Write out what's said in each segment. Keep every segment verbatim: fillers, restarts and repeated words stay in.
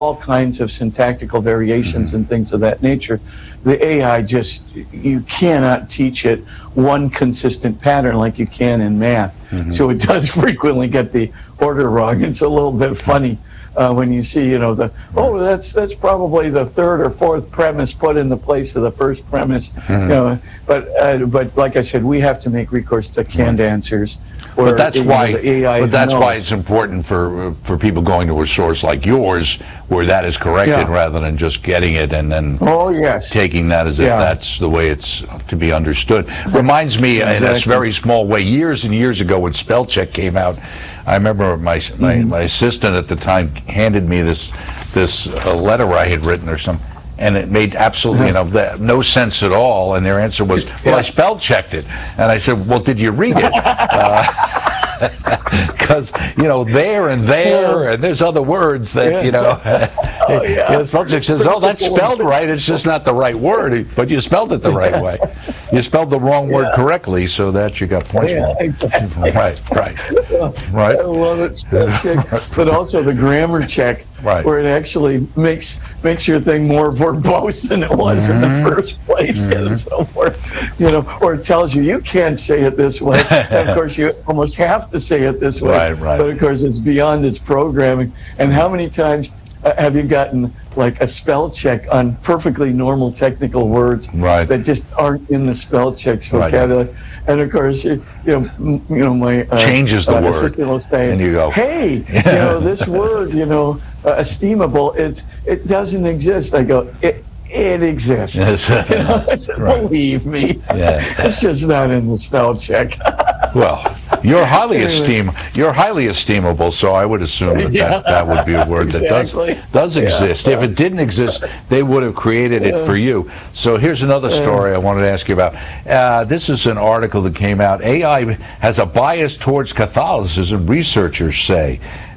all kinds of syntactical variations Mm-hmm. and things of that nature. The A I just, you cannot teach it one consistent pattern like you can in math. Mm-hmm. So it does frequently get the order wrong. It's a little bit funny uh, when you see, you know, the, oh, that's that's probably the third or fourth premise put in the place of the first premise. Mm-hmm. You know, but uh, but like I said, we have to make recourse to canned answers. But that's you know, why. the A I But that's knows. why it's important for for people going to a source like yours, where that is corrected, Yeah. rather than just getting it and then Oh, yes. taking that as if Yeah. that's the way it's to be understood. Reminds me, in a Exactly. very small way, years and years ago when spell check came out, I remember my my, Mm-hmm. my assistant at the time handed me this this uh, letter I had written or something. And it made absolutely, you know, that, no sense at all. And their answer was, "Well, I spell checked it." And I said, "Well, did you read it?" Because uh, you know, there and there, and there's other words that Yeah. you know. Oh, yeah. The spell check says, "Oh, that's spelled right. It's just not the right word, but you spelled it the right way. You spelled the wrong word Yeah. correctly, so that you got points Yeah, for it." exactly. Right, right, right. I love it, spell check, but also the grammar check, Right. where it actually makes makes your thing more verbose than it was in the first place, and so forth. You know, or it tells you you can't say it this way. And of course, you almost have to say it this way. Right, right. But of course, it's beyond its programming. And how many times uh, have you gotten like a spell check on perfectly normal technical words Right. that just aren't in the spell check's Right. vocabulary? And of course, you, you know, m- you know, my uh, Changes the uh, word, assistant will say, and you go, "Hey, you know, this word, you know, uh, esteemable, it's it doesn't exist." I go, "It it exists." Yes. You know, I said, Right. believe me, Yeah. it's just not in the spell check. Well, you're highly Anyway. esteem. You're highly esteemable, so I would assume that Yeah. that, that would be a word Exactly. that does does Yeah. exist. If it didn't exist, they would have created it for you. So here's another story I wanted to ask you about. Uh, this is an article that came out. A I has a bias towards Catholicism, researchers say.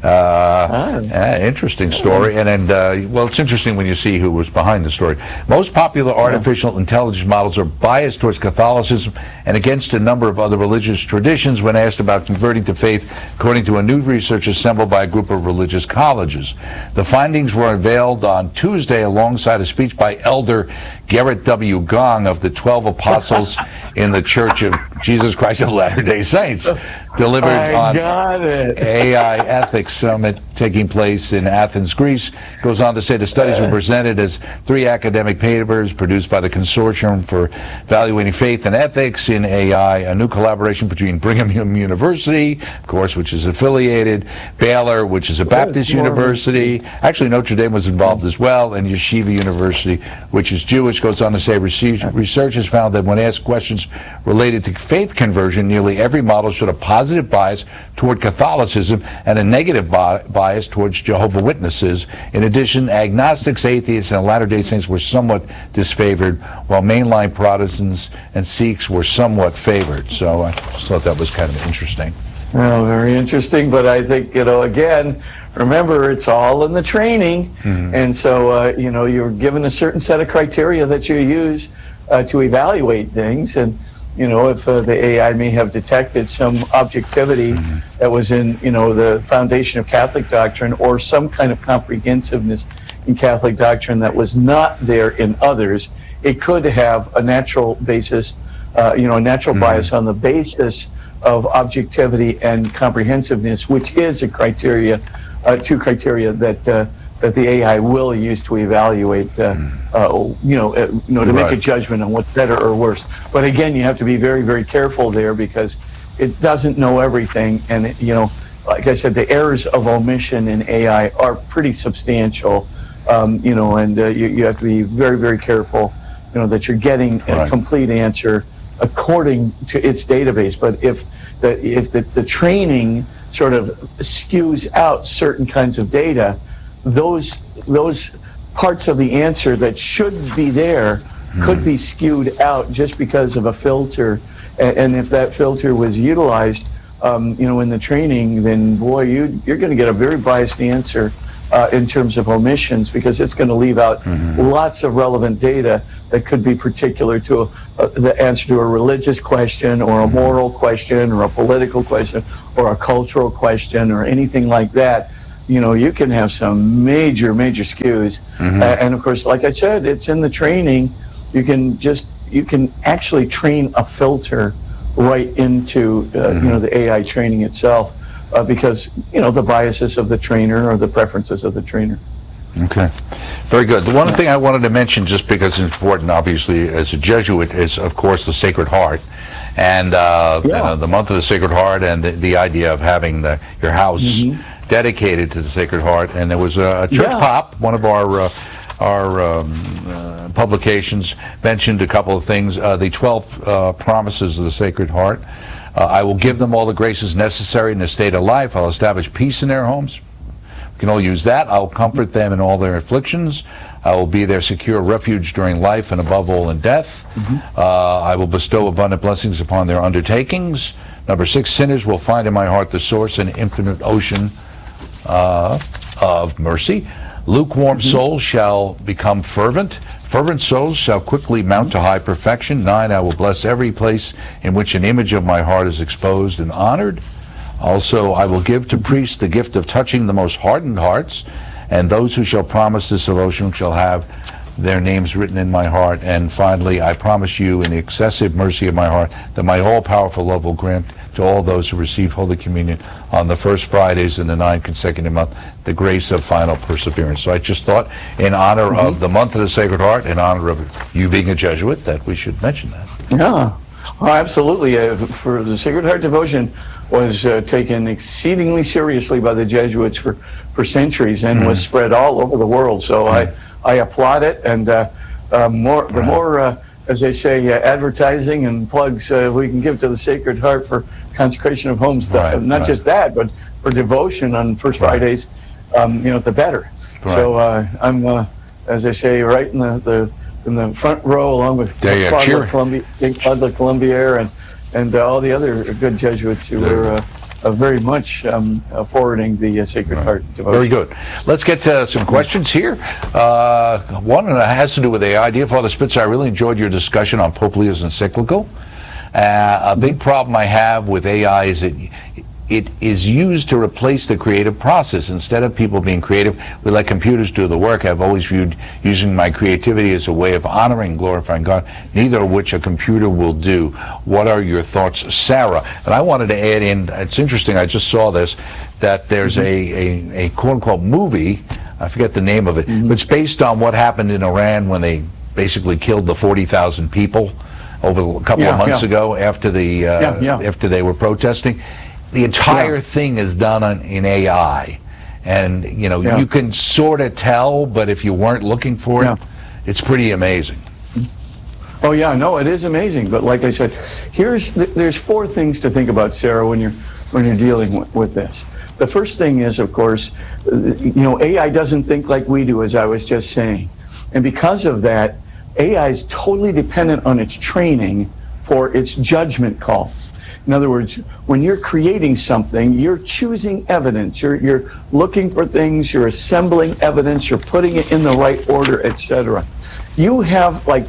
Uh, uh, interesting story, and and uh, well, it's interesting when you see who was behind the story. Most popular artificial intelligence models are biased towards Catholicism and against a number of other religious traditions when asked about converting to faith, according to a new research assembled by a group of religious colleges. The findings were unveiled on Tuesday alongside a speech by Elder Garrett W. Gong of the Twelve Apostles in the Church of Jesus Christ of Latter-day Saints, delivered I on got it. A I Ethics Summit taking place in Athens, Greece. Goes on to say the studies were presented as three academic papers produced by the Consortium for Evaluating Faith and Ethics in A I, a new collaboration between Brigham Young University, of course, which is affiliated, Baylor, which is a Baptist university. Actually, Notre Dame was involved as well, and Yeshiva University, which is Jewish. Goes on to say research has found that when asked questions related to faith conversion, nearly every model showed a positive bias toward Catholicism and a negative bi bias towards Jehovah's Witnesses. In addition, agnostics, atheists, and Latter-day Saints were somewhat disfavored, while mainline Protestants and Sikhs were somewhat favored. So I just thought that was kind of interesting. Well, very interesting, but I think, you know, again, remember, it's all in the training. Mm-hmm. And so, uh, you know, you're given a certain set of criteria that you use uh, to evaluate things. And, you know, if uh, the A I may have detected some objectivity Mm-hmm. that was in, you know, the foundation of Catholic doctrine, or some kind of comprehensiveness in Catholic doctrine that was not there in others, it could have a natural basis, uh, you know, a natural Mm-hmm. bias on the basis of objectivity and comprehensiveness, which is a criteria, uh, two criteria that uh, that the A I will use to evaluate, uh, uh, you know, uh, you know, to make Right. a judgment on what's better or worse. But again, you have to be very, very careful there, because it doesn't know everything, and it, you know, like I said, the errors of omission in A I are pretty substantial, um, you know, and uh, you, you have to be very, very careful, you know, that you're getting a Right. complete answer according to its database. But if the if the, the training sort of skews out certain kinds of data, those those parts of the answer that should be there could be skewed out just because of a filter. And, and if that filter was utilized, um, you know, in the training, then boy, you you're going to get a very biased answer uh, in terms of omissions, because it's going to leave out lots of relevant data that could be particular to a, a, the answer to a religious question, or a moral question, or a political question, or a cultural question, or anything like that. you know, you can have some major, major skews. Mm-hmm. Uh, and of course, like I said, it's in the training. You can just, you can actually train a filter right into, uh, Mm-hmm. you know, the A I training itself, uh, because, you know, the biases of the trainer or the preferences of the trainer. Okay, very good. The one thing I wanted to mention, just because it's important, obviously, as a Jesuit, is, of course, the Sacred Heart. And uh, Yeah. you know, the month of the Sacred Heart, and the, the idea of having the, your house Mhm. dedicated to the Sacred Heart. And there was a, a church Yeah. pop, one of our uh, our um, uh, publications, mentioned a couple of things. Uh, the twelve uh, promises of the Sacred Heart. Uh, I will give them all the graces necessary in the state of life. I'll establish peace in their homes. We can all use that. I'll comfort them in all their afflictions. I will be their secure refuge during life and above all in death. Mm-hmm. uh, I will bestow abundant blessings upon their undertakings. Number six, sinners will find in my heart the source and infinite ocean uh, of mercy. Lukewarm mm-hmm. souls shall become fervent. Fervent souls shall quickly mount to high perfection. Nine, I will bless every place in which an image of my heart is exposed and honored. Also, I will give to priests the gift of touching the most hardened hearts, and those who shall promise this devotion shall have their names written in my heart. And finally, I promise you in the excessive mercy of my heart that my all-powerful love will grant to all those who receive Holy Communion on the first Fridays in the nine consecutive month the grace of final perseverance. So I just thought, in honor mm-hmm. of the month of the Sacred Heart, in honor of you being a Jesuit, that we should mention that. Yeah, oh, absolutely. Uh, for the Sacred Heart devotion was uh, taken exceedingly seriously by the Jesuits for, for centuries and mm-hmm. was spread all over the world. So mm-hmm. I, I applaud it, and uh, uh, more the right. more, uh, as they say, uh, advertising and plugs uh, we can give to the Sacred Heart for consecration of homes. The, right, not right. just that, but for devotion on First right. Fridays, um, you know, the better. Right. So uh, I'm, uh, as they say, right in the, the in the front row, along with Father Columbia, Father Colombier, and and uh, all the other good Jesuits who were uh, uh, very much um, uh, forwarding the uh, Sacred right. Heart devotion. Very good. Let's get to some questions here. Uh, one has to do with A I. Dear Father Spitzer, I really enjoyed your discussion on Pope Leo's encyclical. Uh, a big problem I have with A I is that it is used to replace the creative process. Instead of people being creative, we let computers do the work. I've always viewed using my creativity as a way of honoring and glorifying God, neither of which a computer will do. What are your thoughts, Sarah? And I wanted to add in, it's interesting, I just saw this, that there's mm-hmm. a, a, a quote-unquote movie, I forget the name of it, mm-hmm. but it's based on what happened in Iran when they basically killed the forty thousand people over a couple yeah, of months yeah. ago after the uh, yeah, yeah. after they were protesting. The entire yeah. thing is done on, in A I, and you know yeah. you can sort of tell, but if you weren't looking for yeah. it, it's pretty amazing. Oh yeah, no, it is amazing. But like I said, here's there's four things to think about, Sarah, when you're when you're dealing with, with this. The first thing is, of course, you know, A I doesn't think like we do, as I was just saying, and because of that, A I is totally dependent on its training for its judgment calls. In other words, when you're creating something, you're choosing evidence, you're, you're looking for things, you're assembling evidence, you're putting it in the right order, et cetera. You have like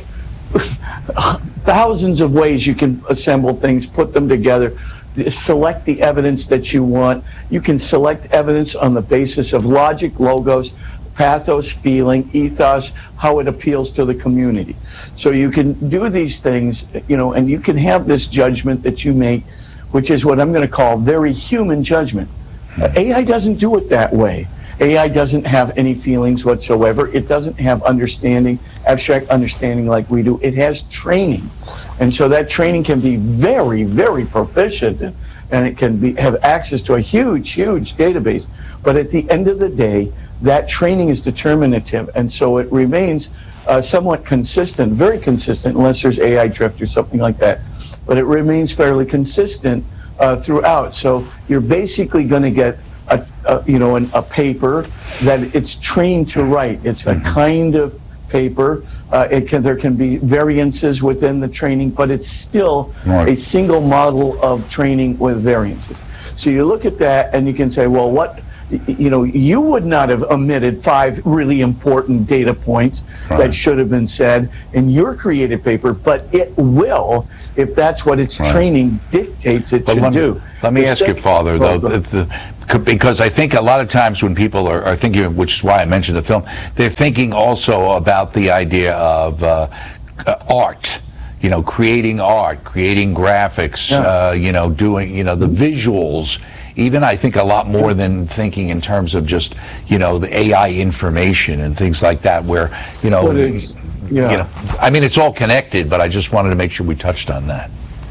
thousands of ways you can assemble things, put them together, select the evidence that you want. You can select evidence on the basis of logic, logos, pathos, feeling, ethos, how it appeals to the community. So you can do these things, you know, and you can have this judgment that you make, which is what I'm going to call very human judgment. Uh, A I doesn't do it that way. A I doesn't have any feelings whatsoever. It doesn't have understanding, abstract understanding like we do. It has training. And so that training can be very, very proficient, and, and it can be have access to a huge, huge database. But at the end of the day, that training is determinative, and so it remains uh, somewhat consistent, very consistent, unless there's A I drift or something like that. But it remains fairly consistent uh, throughout. So you're basically going to get a, a you know an, a paper that it's trained to write. It's a kind of paper. Uh, it can there can be variances within the training, but it's still right. a single model of training with variances. So you look at that and you can say, well, what? You know, you would not have omitted five really important data points right. that should have been said in your creative paper, but it will if that's what its right. training dictates it but to let me, do. Let me the ask you, Father, though, the, the, because I think a lot of times when people are, are thinking, which is why I mentioned the film, they're thinking also about the idea of uh, uh, art. You know, creating art, creating graphics, yeah. uh, you know, doing, you know, the visuals, even I think a lot more than thinking in terms of just, you know, the A I information and things like that where, you know, yeah. you know, I mean, it's all connected, but I just wanted to make sure we touched on that.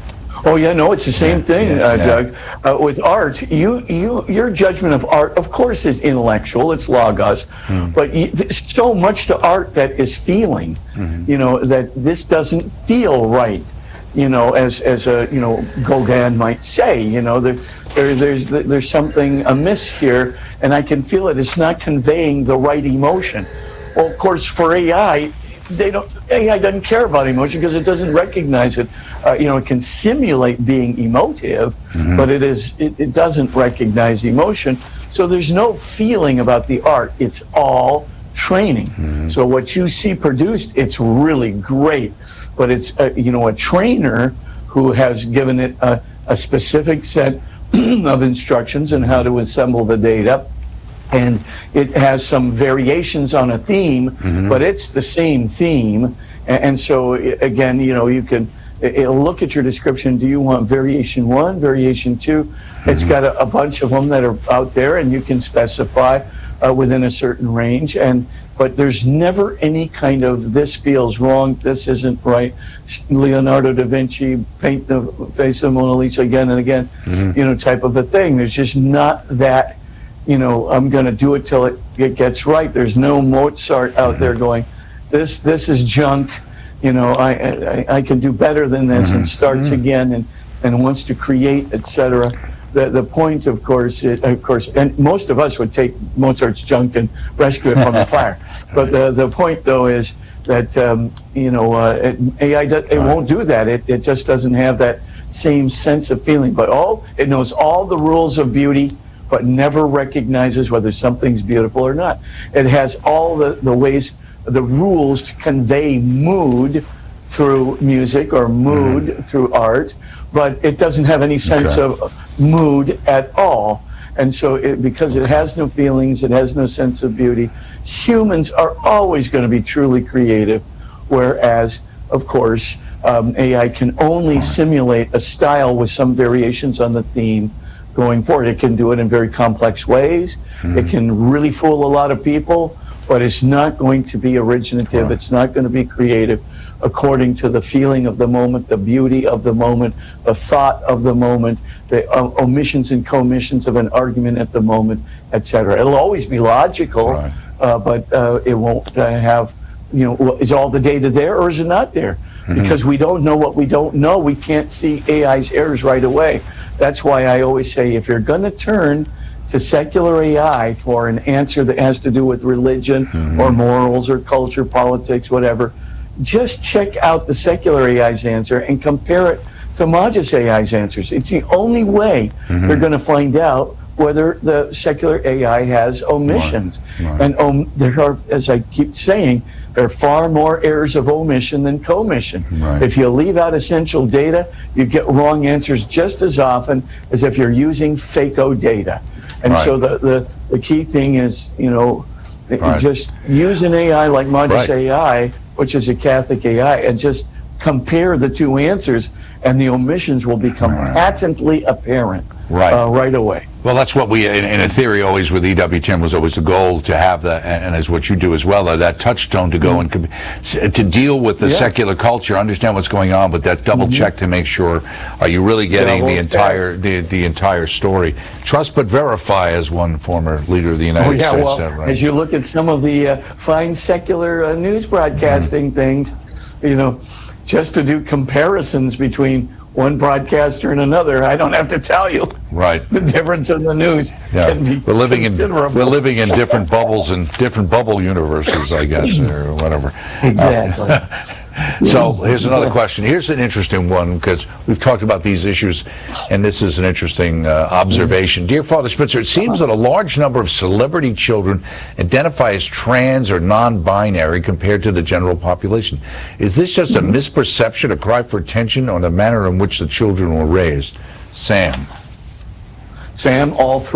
Oh yeah, no, it's the same yeah, thing, yeah, uh, yeah. Doug. Uh, with art, you, you, your judgment of art, of course, is intellectual. It's logos, mm. but you, there's so much to art that is feeling. Mm-hmm. You know, that this doesn't feel right. You know, as as a you know Gauguin might say. You know, there, there there's there's something amiss here, and I can feel it. It's not conveying the right emotion. Well, of course, for A I. They don't. A I doesn't care about emotion because it doesn't recognize it. Uh, you know, it can simulate being emotive, mm-hmm. but it is. It, it doesn't recognize emotion. So there's no feeling about the art. It's all training. Mm-hmm. So what you see produced, it's really great, but it's uh, you know a trainer who has given it a, a specific set of instructions on how to assemble the data. And it has some variations on a theme, mm-hmm. but it's the same theme. And, and so, again, you know, you can it'll look at your description. Do you want variation one, variation two? Mm-hmm. It's got a, a bunch of them that are out there, and you can specify uh, within a certain range. And but there's never any kind of this feels wrong, this isn't right. Leonardo da Vinci paint the face of Mona Lisa again and again, mm-hmm. you know, type of a thing. There's just not that. You know, I'm going to do it till it, it gets right. There's no Mozart out there going, this this is junk. You know, I I, I can do better than this, mm-hmm. and starts mm-hmm. again and, and wants to create, et cetera. The the point, of course, is, of course, and most of us would take Mozart's junk and rescue it from the fire. But the the point, though, is that um, you know uh, it, A I does, it won't do that. It it just doesn't have that same sense of feeling. But all it knows all the rules of beauty, but never recognizes whether something's beautiful or not. It has all the, the ways, the rules to convey mood through music or mood mm-hmm. through art, but it doesn't have any sense okay. of mood at all. And so it, because it has no feelings, it has no sense of beauty, humans are always going to be truly creative, whereas, of course, um, A I can only simulate a style with some variations on the theme. Going forward, it can do it in very complex ways. Mm-hmm. It can really fool a lot of people, but it's not going to be originative. Right. It's not going to be creative according to the feeling of the moment, the beauty of the moment, the thought of the moment, the uh, omissions and commissions of an argument at the moment, et cetera. It'll always be logical, right. uh, but uh, it won't uh, have, you know, is all the data there or is it not there? Mm-hmm. Because we don't know what we don't know. We can't see A I's errors right away. That's why I always say, if you're going to turn to secular A I for an answer that has to do with religion mm-hmm. or morals or culture, politics, whatever, just check out the secular A I's answer and compare it to Magis A I's answers. It's the only way mm-hmm. you're going to find out whether the secular A I has omissions. Right. Right. And um, there are, as I keep saying, there are far more errors of omission than commission. Right. If you leave out essential data, you get wrong answers just as often as if you're using FAKO data. And right. so the, the, the key thing is, you know, right. just use an A I like Magis right. A I, which is a Catholic A I, and just compare the two answers, and the omissions will become right. patently apparent right, uh, right away. Well, that's what we, in, in a theory, always with E W T M was always the goal to have that, and, and as what you do as well, uh, that touchstone to go mm-hmm. and to deal with the yeah. secular culture, understand what's going on, but that double mm-hmm. check to make sure are you really getting double the entire the, the entire story. Trust but verify, as one former leader of the United oh, yeah, States well, said. Right? As you look at some of the uh, fine secular uh, news broadcasting mm-hmm. things, you know, just to do comparisons between one broadcaster and another, I don't have to tell you. Right. The difference in the news yeah. can be we're living in considerable. We're living in different bubbles and different bubble universes, I guess, or whatever. Exactly. Uh, so here's another question. Here's an interesting one, because we've talked about these issues, and this is an interesting uh, observation. Mm-hmm. Dear Father Spitzer, it seems uh-huh. that a large number of celebrity children identify as trans or non-binary compared to the general population. Is this just mm-hmm. a misperception, a cry for attention, or the manner in which the children were raised? Sam. Sam, all three.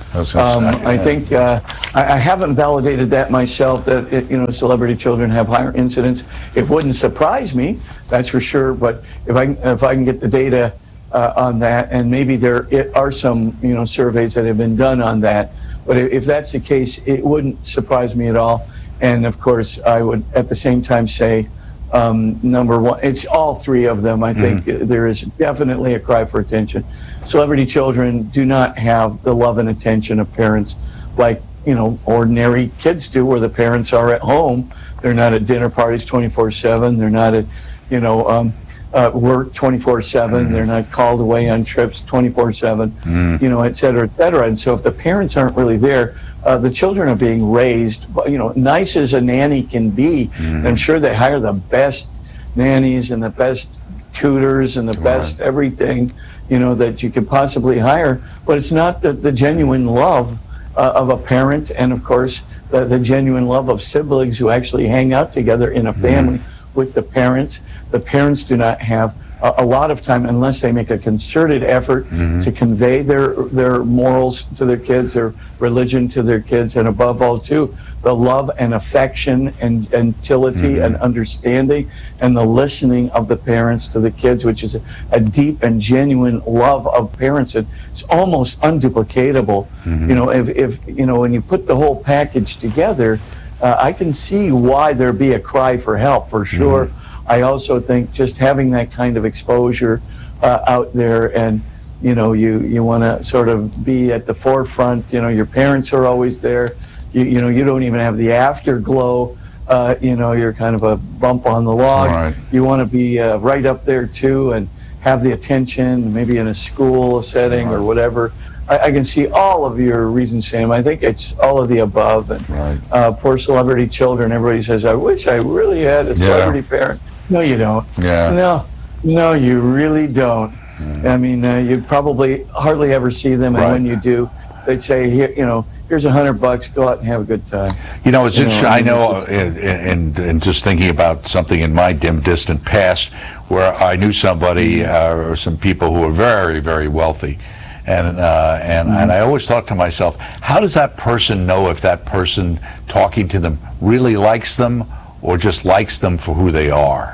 I was gonna Um, say, I yeah. think uh, I, I haven't validated that myself, that it, you know, celebrity children have higher incidence. It wouldn't surprise me, that's for sure. But if I if I can get the data uh, on that, and maybe there it are some you know surveys that have been done on that. But if that's the case, it wouldn't surprise me at all. And of course, I would at the same time say, um, number one, it's all three of them. I think mm-hmm. there is definitely a cry for attention. Celebrity children do not have the love and attention of parents like, you know, ordinary kids do, where the parents are at home. They're not at dinner parties twenty-four seven. They're not at, you know, um, uh, work twenty-four seven. Mm-hmm. They're not called away on trips twenty-four seven, mm-hmm. you know, et cetera, et cetera. And so if the parents aren't really there, uh, the children are being raised, you know, nice as a nanny can be. Mm-hmm. I'm sure they hire the best nannies and the best tutors and the best right. everything, you know, that you could possibly hire. But it's not the, the genuine love uh, of a parent, and of course, the, the genuine love of siblings who actually hang out together in a family mm-hmm. with the parents. The parents do not have a, a lot of time, unless they make a concerted effort mm-hmm. to convey their their morals to their kids, their religion to their kids, and above all, too, the love and affection and gentility mm-hmm. and understanding and the listening of the parents to the kids, which is a, a deep and genuine love of parents. It's almost unduplicatable. Mm-hmm. You know, if, if you know, when you put the whole package together, uh, I can see why there be a cry for help, for sure. Mm-hmm. I also think just having that kind of exposure uh, out there, and you know, you you want to sort of be at the forefront. You know, your parents are always there. You, you know, you don't even have the afterglow. Uh, you know, you're kind of a bump on the log. Right. You want to be uh, right up there too, and have the attention, maybe in a school setting right. or whatever. I, I can see all of your reasons, Sam. I think it's all of the above. And right. uh, poor celebrity children. Everybody says, "I wish I really had a celebrity yeah. parent." No, you don't. Yeah. No, no, you really don't. Mm. I mean, uh, you probably hardly ever see them, and right. when you do, they'd say, "Here, you know, here's a hundred bucks. Go out and have a good time." You know, it's you interesting. Know, I know, and, and, and just thinking about something in my dim, distant past, where I knew somebody uh, or some people who were very, very wealthy, and uh, and mm-hmm. and I always thought to myself, how does that person know if that person talking to them really likes them, or just likes them for who they are?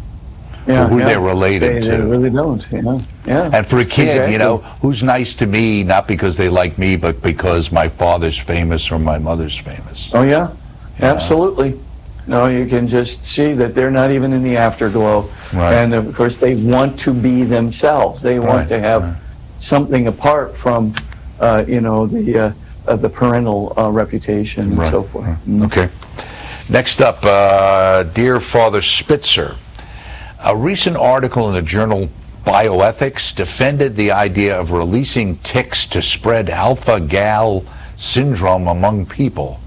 Yeah, who yeah. they're related they, to. They really don't, you know. Yeah. And for a kid, exactly. you know, who's nice to me, not because they like me, but because my father's famous or my mother's famous. Oh, yeah, yeah. absolutely. No, you can just see that they're not even in the afterglow. Right. And, of course, they want to be themselves. They want right. to have right. something apart from, uh, you know, the, uh, uh, the parental uh, reputation and right. so forth. Right. Mm. Okay. Next up, uh, Dear Father Spitzer. A recent article in the journal Bioethics defended the idea of releasing ticks to spread alpha-gal syndrome among people.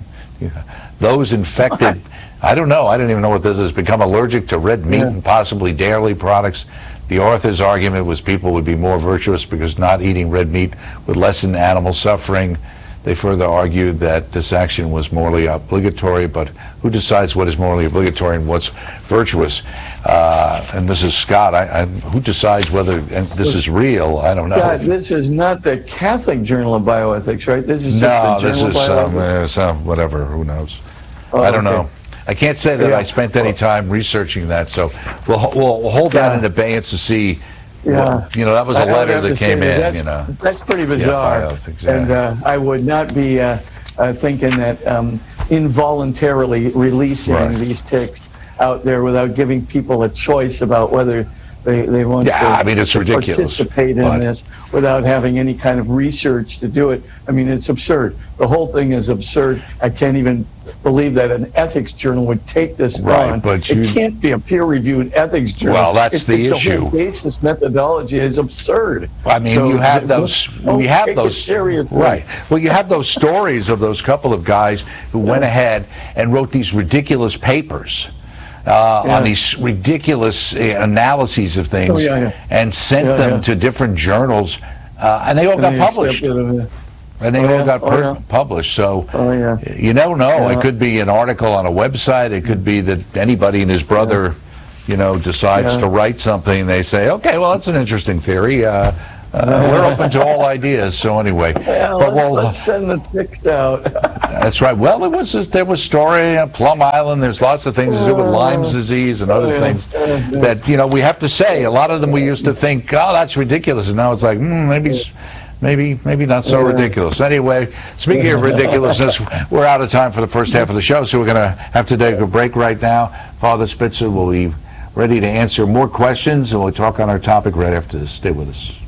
Those infected, I don't know, I don't even know what this is, become allergic to red meat yeah. and possibly dairy products. The author's argument was people would be more virtuous because not eating red meat would lessen animal suffering. They further argued that this action was morally obligatory, but who decides what is morally obligatory and what's virtuous? Uh, and this is Scott. I, I, who decides whether and this is real? I don't know. God, this is not the Catholic Journal of Bioethics, right? This is just no, the this Journal is of some, uh, some whatever. Who knows? Oh, I don't okay. know. I can't say that yeah. I spent any time researching that, so we'll we'll, we'll hold that yeah. in abeyance to see. Yeah, well, you know, that was a I, letter I that came in. You know, that's pretty bizarre. Yeah, bioethics, yeah. And uh, I would not be uh, uh, thinking that um, involuntarily releasing right. these ticks out there without giving people a choice about whether they, they want yeah, to I mean, it's ridiculous. participate in but. this without having any kind of research to do it. I mean, it's absurd. The whole thing is absurd. I can't even believe that an ethics journal would take this right, on. But it you, can't be a peer-reviewed ethics journal. Well, that's it's, the it's issue. The whole basis methodology is absurd. I mean, so you have those. We have those. Seriously. Right. Well, you have those stories of those couple of guys who yeah. went ahead and wrote these ridiculous papers. Uh, yeah. on these ridiculous uh, analyses of things, oh, yeah, yeah. and sent yeah, them yeah. to different journals, uh, and they all and got published. And they oh, all yeah. got per- oh, yeah. published. So oh, yeah. you don't know. Yeah. It could be an article on a website. It could be that anybody and his brother, yeah. you know, decides yeah. to write something. They say, okay, well, that's an interesting theory. Uh, Uh, we're open to all ideas. So anyway, well, but let's, we'll, let's send the ticks out. that's right. Well, it was there was story at Plum Island. There's lots of things to do with Lyme's disease and other things that you know we have to say. A lot of them we used to think, oh, that's ridiculous, and now it's like mm, maybe. Maybe, maybe not so ridiculous. Anyway, speaking of ridiculousness, we're out of time for the first half of the show, so we're going to have to take a break right now. Father Spitzer will be ready to answer more questions, and we'll talk on our topic right after this. Stay with us.